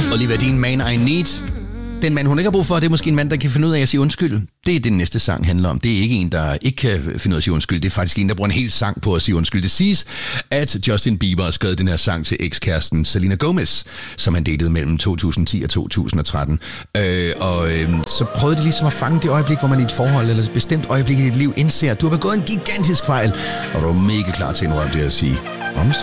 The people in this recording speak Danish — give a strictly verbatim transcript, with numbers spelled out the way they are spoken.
Olivia Dean, Man I Need. Den mand, hun ikke har brug for, det er måske en mand, der kan finde ud af at sige undskyld. Det er det, næste sang handler om. Det er ikke en, der ikke kan finde ud af at sige undskyld. Det er faktisk en, der bruger en hel sang på at sige undskyld. Det siges, at Justin Bieber har skrevet den her sang til ekskæresten Selena Gomez, som han datede mellem to tusind og ti og to tusind og tretten. Øh, og øh, så prøvede de ligesom at fange det øjeblik, hvor man i et forhold eller et bestemt øjeblik i dit liv indser, at du har begået en gigantisk fejl, og du er mega klar til at indrømme det at sige,